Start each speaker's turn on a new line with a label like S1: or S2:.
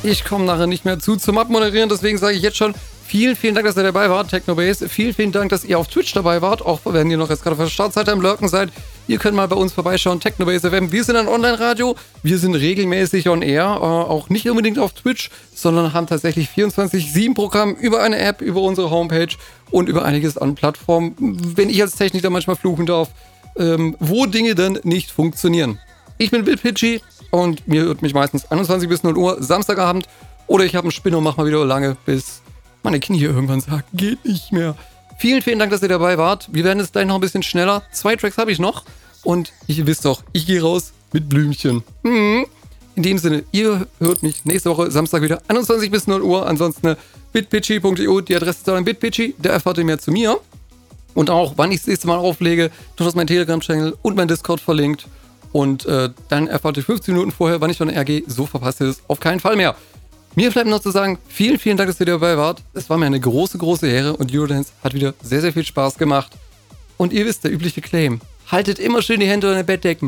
S1: Ich komme nachher nicht mehr zum Abmoderieren, deswegen sage ich jetzt schon vielen, vielen Dank, dass ihr dabei wart, Technobase. Vielen, vielen Dank, dass ihr auf Twitch dabei wart, auch wenn ihr noch jetzt gerade auf der Startseite am Lurken seid. Ihr könnt mal bei uns vorbeischauen, Technobase FM. Wir sind ein Online-Radio, wir sind regelmäßig on air, auch nicht unbedingt auf Twitch, sondern haben tatsächlich 24/7-Programm über eine App, über unsere Homepage und über einiges an Plattformen, wenn ich als Techniker manchmal fluchen darf, wo Dinge dann nicht funktionieren. Ich bin BitPitchy und mir hört mich meistens 21 bis 0 Uhr Samstagabend oder ich habe einen Spinner und mache mal wieder lange, bis meine Knie irgendwann sagen, geht nicht mehr. Vielen, vielen Dank, dass ihr dabei wart. Wir werden jetzt gleich noch ein bisschen schneller. 2 Tracks habe ich noch und ihr wisst doch, ich gehe raus mit Blümchen. In dem Sinne, ihr hört mich nächste Woche Samstag wieder 21 bis 0 Uhr. Ansonsten bitpitchy.io, die Adresse ist dann bitpitchy, da erfahrt ihr mehr zu mir. Und auch, wann ich das nächste Mal auflege, dort ist mein Telegram-Channel und mein Discord verlinkt. Und dann erfahrt ihr 15 Minuten vorher, wann ich von der RG, so verpasst ihr es auf keinen Fall mehr. Mir bleibt noch zu sagen, vielen, vielen Dank, dass ihr dabei wart. Es war mir eine große, große Ehre und Eurodance hat wieder sehr, sehr viel Spaß gemacht. Und ihr wisst, der übliche Claim. Haltet immer schön die Hände unter den Bettdecken.